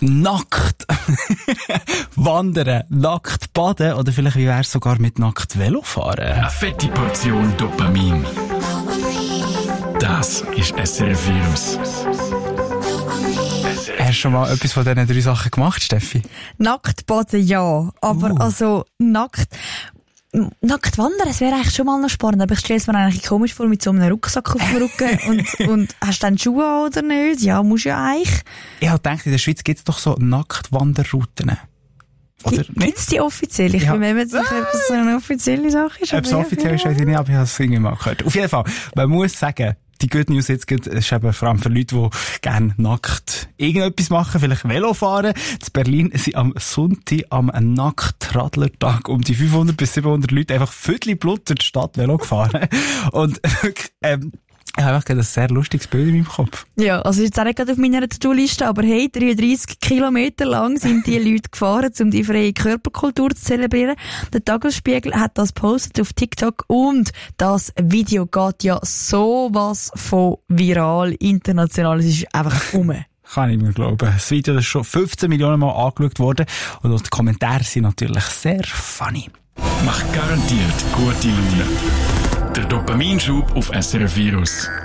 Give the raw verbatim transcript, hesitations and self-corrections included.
Nackt wandern, nackt baden oder vielleicht wie wär's sogar mit nackt Velofahren? Eine fette Portion Dopamin. Das ist S R F Virus. Hast du schon mal etwas von diesen drei Sachen gemacht, Steffi? Nackt baden, ja. Aber Uh. also, nackt, nackt wandern, das wäre eigentlich schon mal noch spannend. Aber ich stelle es mir eigentlich komisch vor, mit so einem Rucksack auf dem Rücken. und, und hast du dann Schuhe an oder nicht? Ja, musst du ja eigentlich. Ich habe gedacht, in der Schweiz gibt es doch so Nacktwanderrouten. Oder Gibt es die offiziell? Ich Ja. bin mir nicht sicher, ob das so eine offizielle Sache ist. Ob es aber ja, offiziell ist, ja. weiß ich nicht, aber ich habe es irgendwie mal gehört. Auf jeden Fall, man muss sagen, die Good News jetzt gibt, ist eben vor allem für Leute, die gerne nackt irgendetwas machen, vielleicht Velo fahren. In Berlin sind am Sonntag am Nacktradlertag um die fünfhundert bis siebenhundert Leute einfach viertel Blut durch die Stadt Velo gefahren. Und ähm, ich habe einfach ein sehr lustiges Bild in meinem Kopf. Ja, also jetzt auch nicht gerade auf meiner To-Do-Liste, aber hey, dreiunddreissig Kilometer lang sind die Leute gefahren, um die freie Körperkultur zu zelebrieren. Der Tagesspiegel hat das postet auf TikTok und das Video geht ja sowas von viral, international, es ist einfach rum. Kann ich mir glauben. Das Video ist schon fünfzehn Millionen Mal angeschaut worden und auch die Kommentare sind natürlich sehr funny. Macht garantiert gute Laune. Der Dopaminschub auf S R F Virus.